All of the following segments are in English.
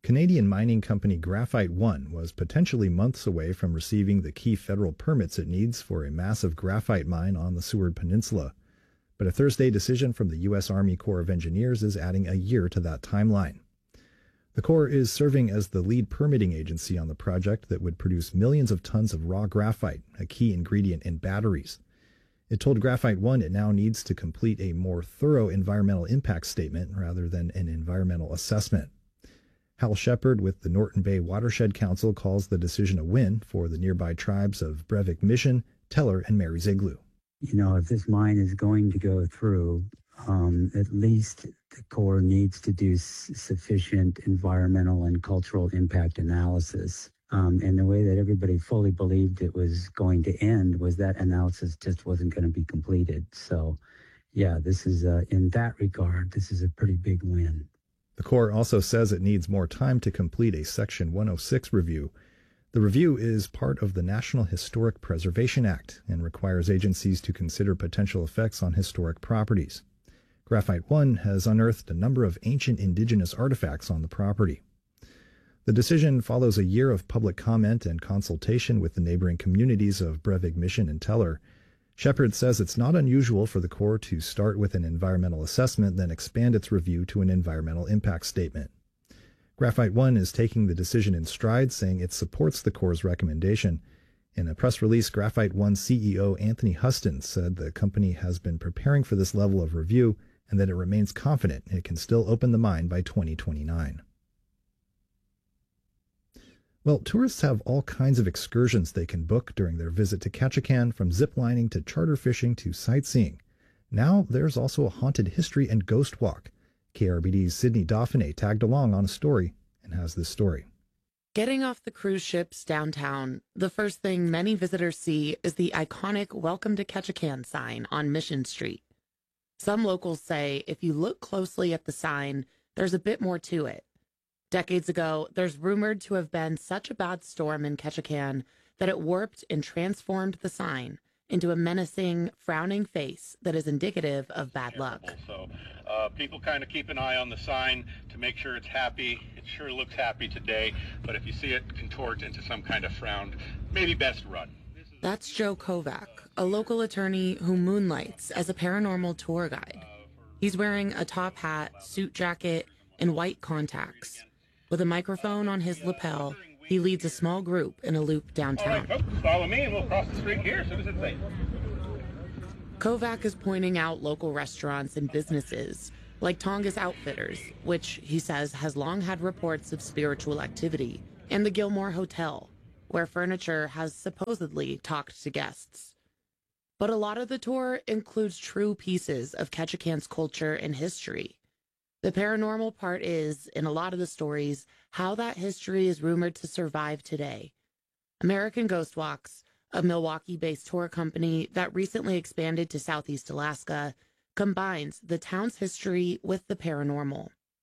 Canadian mining company Graphite One was potentially months away from receiving the key federal permits it needs for a massive graphite mine on the Seward Peninsula. But a Thursday decision from the U.S. Army Corps of Engineers is adding a year to that timeline. The Corps is serving as the lead permitting agency on the project that would produce millions of tons of raw graphite, a key ingredient in batteries. It told Graphite One it now needs to complete a more thorough environmental impact statement rather than an environmental assessment. Hal Shepard with the Norton Bay Watershed Council calls the decision a win for the nearby tribes of Brevik Mission, Teller, and Mary's Igloo. You know, if this mine is going to go through, at least the Corps needs to do sufficient environmental and cultural impact analysis. And the way that everybody fully believed it was going to end was that analysis just wasn't going to be completed. So, yeah, this is, in that regard, this is a pretty big win. The Corps also says it needs more time to complete a Section 106 review. The review is part of the National Historic Preservation Act and requires agencies to consider potential effects on historic properties. Graphite One has unearthed a number of ancient indigenous artifacts on the property. The decision follows a year of public comment and consultation with the neighboring communities of Brevik Mission and Teller. Shepard says it's not unusual for the Corps to start with an environmental assessment, then expand its review to an environmental impact statement. Graphite One is taking the decision in stride, saying it supports the Corps' recommendation. In a press release, Graphite One CEO Anthony Huston said the company has been preparing for this level of review and that it remains confident it can still open the mine by 2029. Well, tourists have all kinds of excursions they can book during their visit to Ketchikan, from ziplining to charter fishing to sightseeing. Now there's also a haunted history and ghost walk. KRBD's Sydney Dauphiné tagged along on a story and has this story. Getting off the cruise ships downtown, the first thing many visitors see is the iconic Welcome to Ketchikan sign on Mission Street. Some locals say if you look closely at the sign, there's a bit more to it. Decades ago, there's rumored to have been such a bad storm in Ketchikan that it warped and transformed the sign into a menacing, frowning face that is indicative of bad luck. So people kind of keep an eye on the sign to make sure it's happy. It sure looks happy today, but if you see it contort into some kind of frown, maybe best run. That's Joe Kovac, a local attorney who moonlights as a paranormal tour guide. He's wearing a top hat, suit jacket, and white contacts. With a microphone on his lapel, he leads a small group in a loop downtown. All right, folks, follow me and we'll cross the street here as soon as it's safe. Kovac is pointing out local restaurants and businesses, like Tongass Outfitters, which he says has long had reports of spiritual activity, and the Gilmore Hotel, where furniture has supposedly talked to guests. But a lot of the tour includes true pieces of Ketchikan's culture and history. The paranormal part is, in a lot of the stories, how that history is rumored to survive today. American Ghost Walks, a Milwaukee-based tour company that recently expanded to Southeast Alaska, combines the town's history with the paranormal.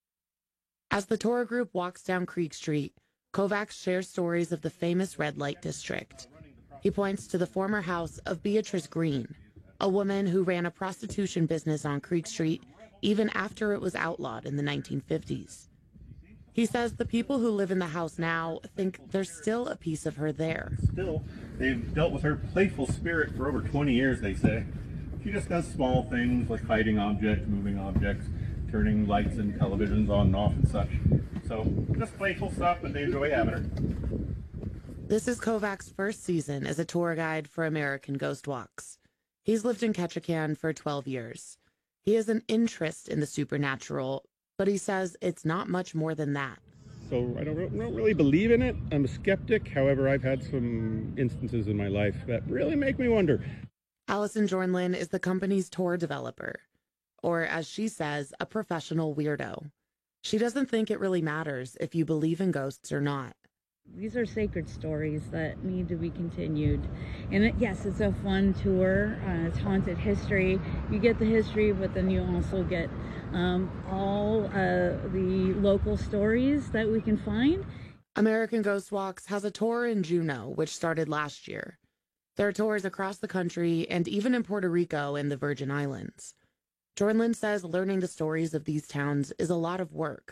As the tour group walks down Creek Street, Kovac shares stories of the famous Red Light District. He points to the former house of Beatrice Green, a woman who ran a prostitution business on Creek Street even after it was outlawed in the 1950s. He says the people who live in the house now think there's still a piece of her there. Still, they've dealt with her playful spirit for over 20 years, they say. She just does small things like hiding objects, moving objects, turning lights and televisions on and off and such. So, just playful stuff, but they enjoy having her. This is Kovac's first season as a tour guide for American Ghost Walks. He's lived in Ketchikan for 12 years. He has an interest in the supernatural, but he says it's not much more than that. So I don't really believe in it. I'm a skeptic. However, I've had some instances in my life that really make me wonder. Allison Jornlin is the company's tour developer, or as she says, a professional weirdo. She doesn't think it really matters if you believe in ghosts or not. These are sacred stories that need to be continued. And yes, it's a fun tour. It's haunted history. You get the history, but then you also get all the local stories that we can find. American Ghost Walks has a tour in Juneau, which started last year. There are tours across the country and even in Puerto Rico and the Virgin Islands. Jornlin says learning the stories of these towns is a lot of work.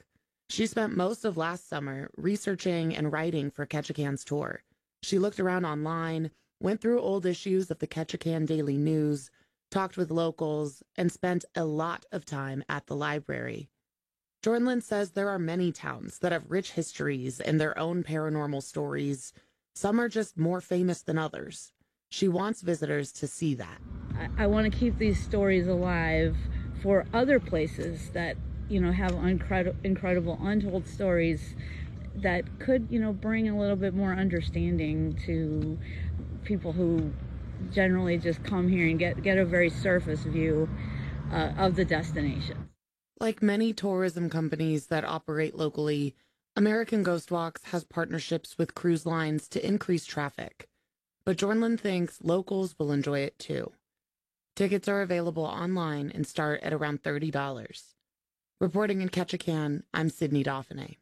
She spent most of last summer researching and writing for Ketchikan's tour. She looked around online, went through old issues of the Ketchikan Daily News, talked with locals, and spent a lot of time at the library. Jornlin says there are many towns that have rich histories and their own paranormal stories. Some are just more famous than others. She wants visitors to see that. I want to keep these stories alive for other places that, have incredible untold stories that could, bring a little bit more understanding to people who generally just come here and get a very surface view of the destination. Like many tourism companies that operate locally, American Ghost Walks has partnerships with cruise lines to increase traffic. But Jornlin thinks locals will enjoy it too. Tickets are available online and start at around $30. Reporting in Ketchikan, I'm Sydney Dauphiné.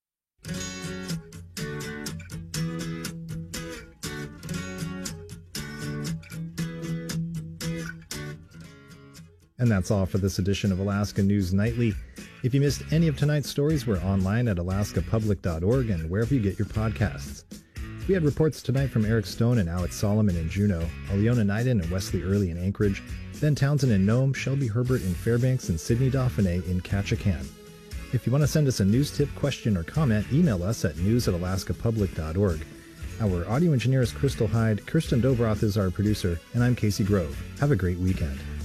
And that's all for this edition of Alaska News Nightly. If you missed any of tonight's stories, we're online at alaskapublic.org and wherever you get your podcasts. We had reports tonight from Eric Stone and Alex Solomon in Juneau, Aliona Naiden and Wesley Early in Anchorage, Ben Townsend in Nome, Shelby Herbert in Fairbanks, and Sydney Dauphiné in Ketchikan. If you want to send us a news tip, question, or comment, email us at news@alaskapublic.org. Our audio engineer is Crystal Hyde, Kirsten Dobroth is our producer, and I'm Casey Grove. Have a great weekend.